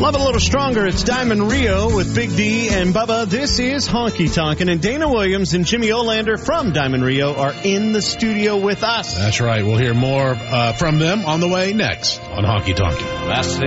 Love it a little stronger. It's Diamond Rio with Big D and Bubba. This is Honky Tonkin', and Dana Williams and Jimmy Olander from Diamond Rio are in the studio with us. That's right. We'll hear more from them on the way next on Honky Tonkin'.